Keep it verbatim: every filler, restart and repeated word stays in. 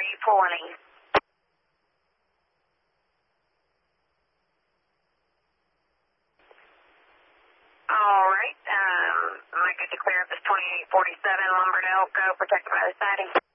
are you pulling east? All right. Um, am I good to clear up this twenty-eight forty-seven Lombard Elko protected by the siding?